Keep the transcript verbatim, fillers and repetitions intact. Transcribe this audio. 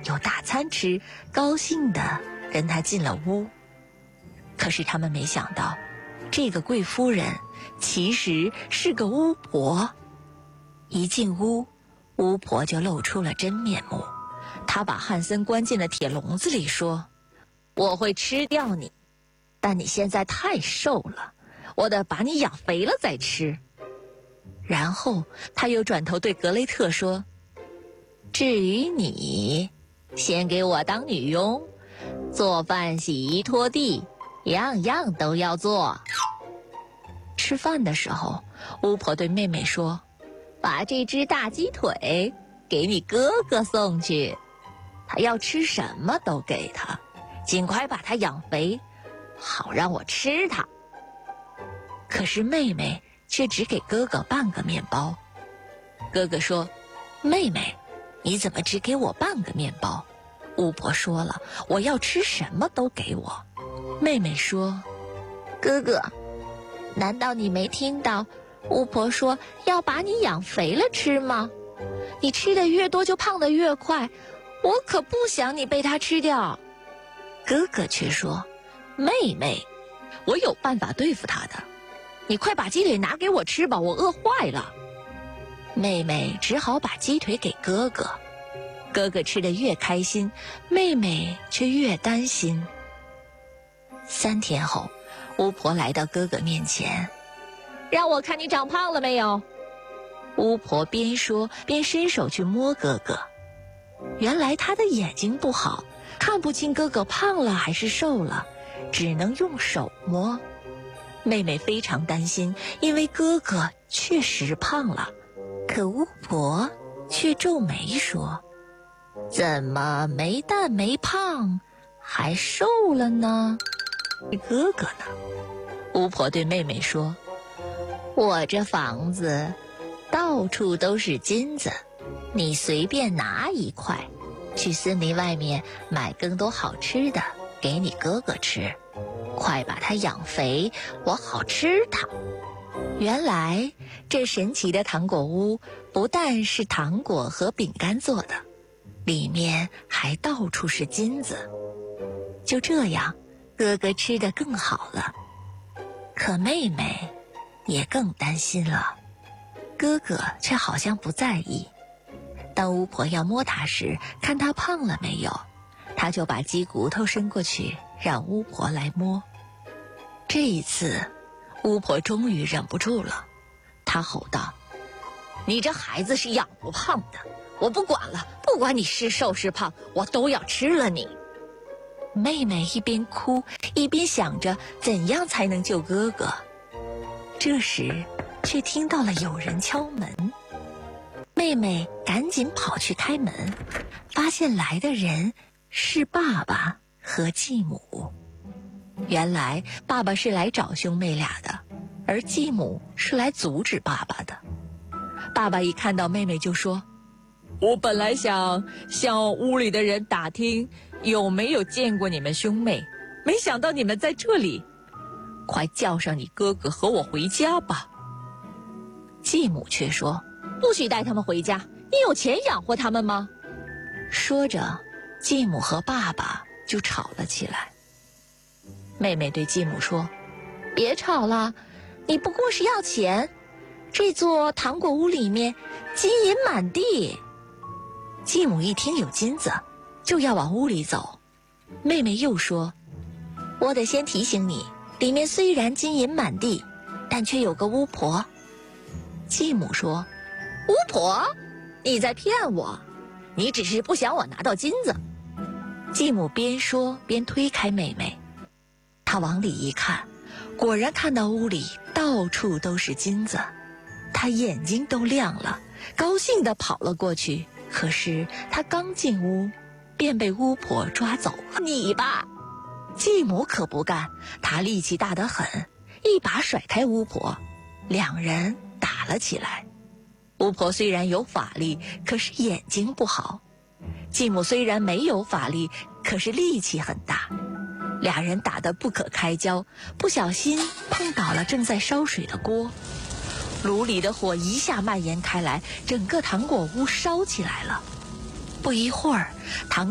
有大餐吃，高兴地跟他进了屋。可是他们没想到，这个贵夫人其实是个巫婆。一进屋，巫婆就露出了真面目。她把汉森关进了铁笼子里，说：我会吃掉你，但你现在太瘦了，我得把你养肥了再吃。然后他又转头对格雷特说：至于你，先给我当女佣，做饭洗衣拖地，样样都要做。吃饭的时候，巫婆对妹妹说：把这只大鸡腿给你哥哥送去，他要吃什么都给他，尽快把他养肥，好让我吃它。可是妹妹却只给哥哥半个面包。哥哥说：妹妹，你怎么只给我半个面包？巫婆说了，我要吃什么都给我。妹妹说：哥哥，难道你没听到巫婆说要把你养肥了吃吗？你吃的越多就胖得越快，我可不想你被她吃掉。哥哥却说：妹妹，我有办法对付她的，你快把鸡腿拿给我吃吧，我饿坏了。妹妹只好把鸡腿给哥哥。哥哥吃得越开心，妹妹却越担心。三天后，巫婆来到哥哥面前：让我看你长胖了没有。巫婆边说边伸手去摸哥哥。原来她的眼睛不好，看不清哥哥胖了还是瘦了，只能用手摸。妹妹非常担心，因为哥哥确实胖了。可巫婆却皱眉说：怎么没蛋没胖，还瘦了呢？哥哥呢？巫婆对妹妹说：我这房子到处都是金子，你随便拿一块，去森林外面买更多好吃的给你哥哥吃，快把它养肥，我好吃它。原来这神奇的糖果屋不但是糖果和饼干做的，里面还到处是金子。就这样，哥哥吃得更好了，可妹妹也更担心了。哥哥却好像不在意。当巫婆要摸他时，看他胖了没有，他就把鸡骨头伸过去让巫婆来摸。这一次巫婆终于忍不住了，她吼道：你这孩子是养不胖的，我不管了，不管你是瘦是胖，我都要吃了你。妹妹一边哭一边想着怎样才能救哥哥。这时却听到了有人敲门，妹妹赶紧跑去开门，发现来的人是爸爸和继母。原来爸爸是来找兄妹俩的，而继母是来阻止爸爸的。爸爸一看到妹妹就说：我本来想向屋里的人打听有没有见过你们兄妹，没想到你们在这里，快叫上你哥哥和我回家吧。继母却说：不许带他们回家，你有钱养活他们吗？说着，继母和爸爸就吵了起来。妹妹对继母说：别吵了，你不过是要钱，这座糖果屋里面金银满地。继母一听有金子，就要往屋里走。妹妹又说：我得先提醒你，里面虽然金银满地，但却有个巫婆。继母说：巫婆？你在骗我，你只是不想我拿到金子。继母边说边推开妹妹，她往里一看，果然看到屋里到处都是金子，她眼睛都亮了，高兴地跑了过去。可是她刚进屋，便被巫婆抓走了。你吧！继母可不干，她力气大得很，一把甩开巫婆，两人打了起来。巫婆虽然有法力，可是眼睛不好；继母虽然没有法力，可是力气很大。俩人打得不可开交，不小心碰倒了正在烧水的锅，炉里的火一下蔓延开来，整个糖果屋烧起来了。不一会儿，糖